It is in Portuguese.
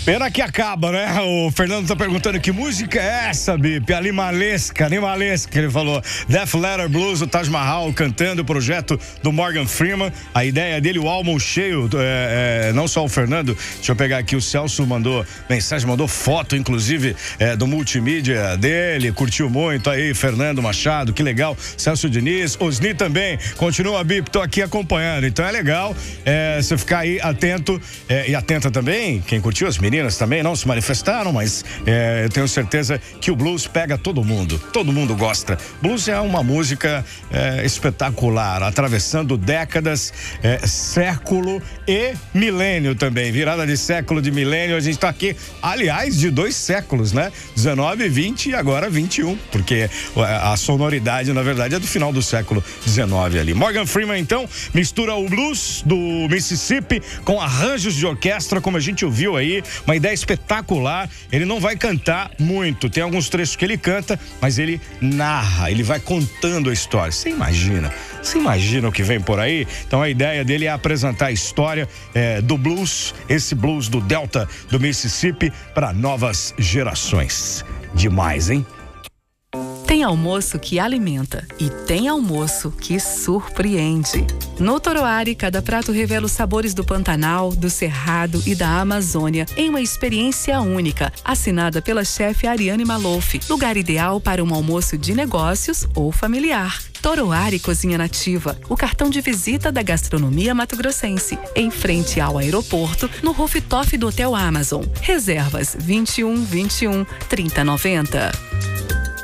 Pena que acaba, né? O Fernando tá perguntando que música é essa, Bip? Animalesca, ele falou. Death Letter Blues, o Taj Mahal cantando o projeto do Morgan Freeman. A ideia dele, o álbum cheio, não só o Fernando, deixa eu pegar aqui, o Celso mandou mensagem, mandou foto, inclusive, do multimídia dele, curtiu muito aí, Fernando Machado, que legal. Celso Diniz, Osni também, continua, Bip, tô aqui acompanhando, então é legal você ficar aí atento, e atenta também, quem curtiu, as meninas também não se manifestaram, mas eu tenho certeza que o blues pega todo mundo gosta. Blues é uma música espetacular, atravessando décadas, século e milênio também, virada de século, de milênio, a gente tá aqui, aliás, de 2 séculos, né? 19, 20 e agora 21, porque a sonoridade, na verdade, é do final do século 19 ali. Morgan Freeman, então, mistura o blues do Mississippi com arranjos de orquestra, como a gente ouviu aí, uma ideia espetacular. Ele não vai cantar muito, tem alguns trechos que ele canta, mas ele narra, ele vai contando a história. Você imagina o que vem por aí? Então a ideia dele é apresentar a história do blues, esse blues do Delta do Mississippi para novas gerações. Demais, hein? Tem almoço que alimenta e tem almoço que surpreende. No Toroari, cada prato revela os sabores do Pantanal, do Cerrado e da Amazônia em uma experiência única, assinada pela chefe Ariane Maluf. Lugar ideal para um almoço de negócios ou familiar. Toroari Cozinha Nativa, o cartão de visita da gastronomia mato-grossense, em frente ao aeroporto, no rooftop do Hotel Amazon. Reservas 21 21 30 90.